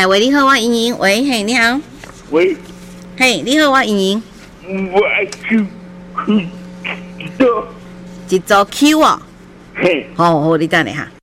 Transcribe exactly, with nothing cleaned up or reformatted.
来，喂，你好，我莹莹。喂，嘿，你好。 喂， 嘿，你好，我莹莹。 我爱去去做， 一组 Q 哦。 嘿， 好好，你等下哈。